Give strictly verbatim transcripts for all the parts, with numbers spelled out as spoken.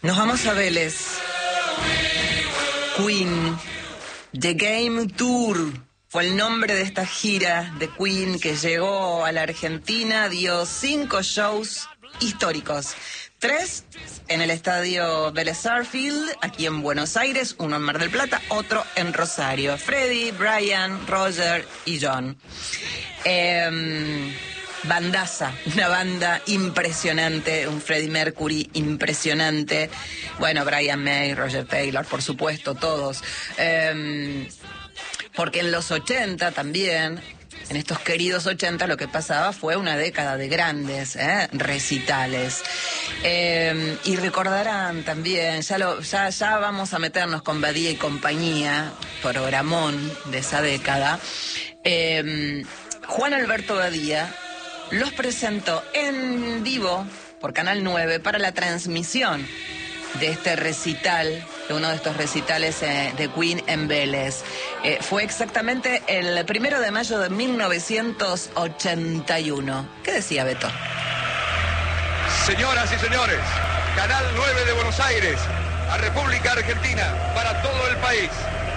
Nos vamos a Vélez. Queen, The Game Tour, fue el nombre de esta gira de Queen que llegó a la Argentina, dio cinco shows históricos. Tres en el estadio Vélez Sarsfield, aquí en Buenos Aires, uno en Mar del Plata, otro en Rosario. Freddie, Brian, Roger y John. Eh, bandaza, una banda impresionante, un Freddie Mercury impresionante. Bueno, Brian May, Roger Taylor, por supuesto, todos. Eh, porque en los ochenta también, en estos queridos ochenta, lo que pasaba fue una década de grandes ¿eh? recitales. Eh, y recordarán también, ya, lo, ya, ya vamos a meternos con Badía y compañía, programón de esa década. Eh, Juan Alberto Badía los presentó en vivo por Canal nueve para la transmisión de este recital, de uno de estos recitales eh, de Queen en Vélez. Eh, fue exactamente el primero de mayo de mil novecientos ochenta y uno. ¿Qué decía Beto? Señoras y señores, Canal nueve de Buenos Aires, a República Argentina, para todo el país.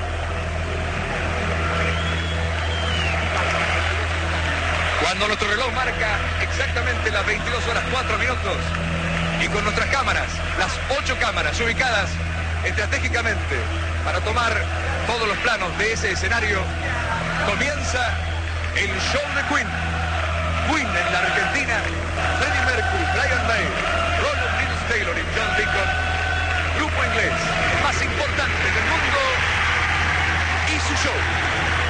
Cuando nuestro reloj marca exactamente las veintidós horas cuatro minutos y con nuestras cámaras, las ocho cámaras ubicadas estratégicamente para tomar todos los planos de ese escenario, comienza el show de Queen. Queen en la Argentina, Freddie Mercury, Brian May, Roger Taylor y John Deacon, grupo inglés más importante del mundo y su show.